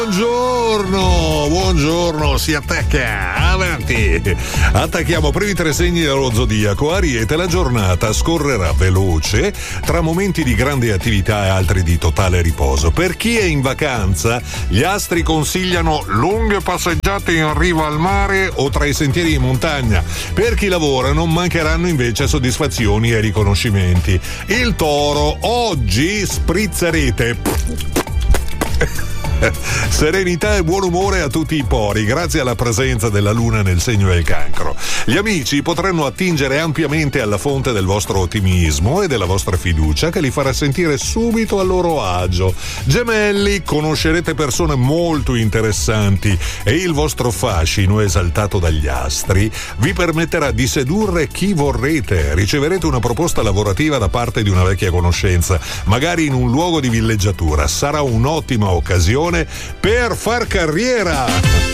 Buongiorno, si attacca, avanti. Attacchiamo primi tre segni dello zodiaco. Ariete, la giornata scorrerà veloce tra momenti di grande attività e altri di totale riposo. Per chi è in vacanza, gli astri consigliano lunghe passeggiate in riva al mare o tra i sentieri in montagna. Per chi lavora non mancheranno invece soddisfazioni e riconoscimenti. Il Toro, oggi sprizzerete. Serenità e buon umore a tutti i pori, grazie alla presenza della luna nel segno del Cancro. Gli amici potranno attingere ampiamente alla fonte del vostro ottimismo e della vostra fiducia, che li farà sentire subito a loro agio. Gemelli, conoscerete persone molto interessanti e il vostro fascino, esaltato dagli astri, vi permetterà di sedurre chi vorrete. Riceverete una proposta lavorativa da parte di una vecchia conoscenza, magari in un luogo di villeggiatura. Sarà un'ottima occasione per far carriera.